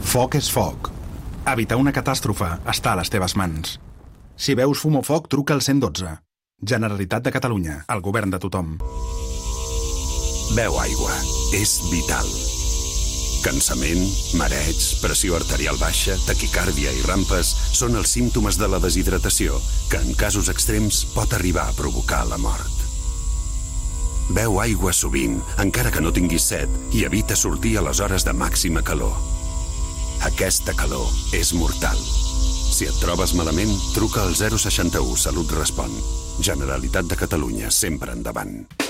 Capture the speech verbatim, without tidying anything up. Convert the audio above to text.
Foc és foc. Evitar una catàstrofe està a les teves mans. Si veus fum o foc, truca al cent i dotze. Generalitat de Catalunya, el govern de tothom. Beu aigua. És vital. Cansament, mareig, pressió arterial baixa, taquicàrdia i rampes són els símptomes de la deshidratació, que en casos extrems pot arribar a provocar la mort. Beu aigua sovint, encara que no tinguis set, i evita sortir a les hores de màxima calor. Aquesta calor és mortal. Si et trobes malament, truca al zero seixanta u Salut Respon. Generalitat de Catalunya, sempre endavant.